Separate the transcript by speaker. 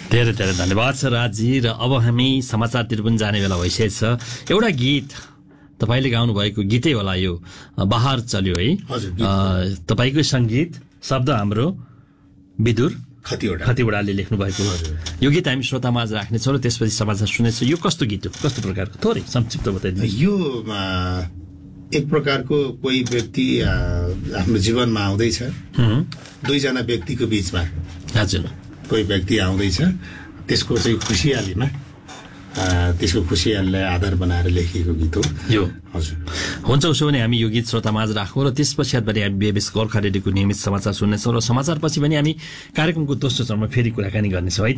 Speaker 1: धेरै धेरै धन्यवाद छ राजजी। र अब हामी समाचारतिर पनि जाने बेला भइसकेको छ। एउटा गीत तपाईँले गाउनु भएको गीतै होला यो, बहार चल्यो है। तपाईँकै सङ्गीत, शब्द हाम्रो विदुर खतिवडाले लेख्नु भएको। यो गीत हामी श्रोतामाझ राख्नेछौँ र त्यसपछि समाचार सुनेछौँ। यो कस्तो गीत हो, कस्तो प्रकारको, थोरै संक्षिप्त बताइदिनु।
Speaker 2: यो एक प्रकारको कोही व्यक्ति आफ्नो जीवनमा आउँदैछ, दुईजना व्यक्तिको बीचमा
Speaker 1: हजुर
Speaker 2: कोही व्यक्ति आउँदैछ, त्यसको चाहिँ खुसियालीमा त्यसको खुसियालीलाई आधार बनाएर लेखिएको गीत हो
Speaker 1: यो।
Speaker 2: हजुर
Speaker 1: हुन्छ, उसो भने हामी यो गीत श्रोतामाझ राखौँ र त्यस पश्चात पनि हामी बेबेस गोर्खा रेडियोको नियमित समाचार सुन्नेछौँ र समाचारपछि पनि हामी कार्यक्रमको दोस्रो चरणमा फेरि कुराकानी गर्नेछौँ है।